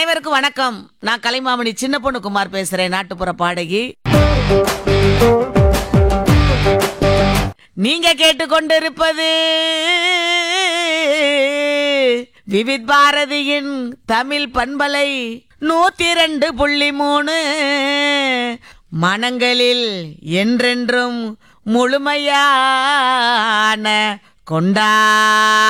அனைவருக்கும் வணக்கம். நான் கலைமாமணி சின்ன பொண்ணு குமார் பேசுறேன், நாட்டுப்புற பாடகி. நீங்க கேட்டுக்கொண்டிருப்பது விவித் பாரதியின் தமிழ் பண்பலை 102.3. மனங்களில் என்றென்றும் முழுமையான கொண்டா